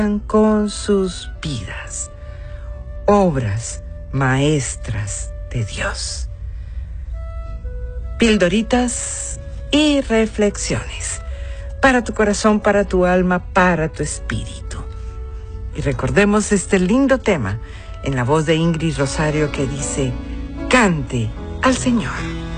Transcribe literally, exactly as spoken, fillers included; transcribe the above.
con sus vidas, obras maestras de Dios. Pildoritas y reflexiones para tu corazón, para tu alma, para tu espíritu. Y recordemos este lindo tema en la voz de Ingrid Rosario que dice: cante al Señor.